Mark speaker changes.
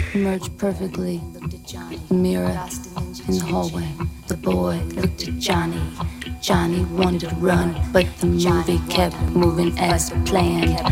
Speaker 1: merged perfectly. The mirror in the hallway. The boy looked at Johnny. Johnny wanted to run, but the movie kept moving as planned.